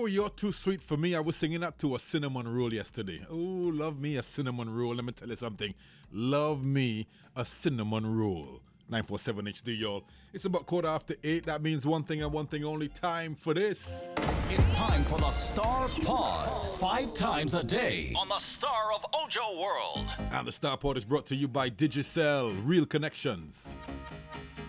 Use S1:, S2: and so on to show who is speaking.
S1: Oh, you're too sweet for me. I was singing that to a cinnamon roll yesterday. Oh, love me a cinnamon roll. Let me tell you something. Love me a cinnamon roll. 947 HD, y'all. It's about 8:15. That means one thing and one thing only. Time for this.
S2: It's time for the Star Pod. 5 times a day on the Star of Ojo World.
S1: And the Star Pod is brought to you by Digicel. Real connections.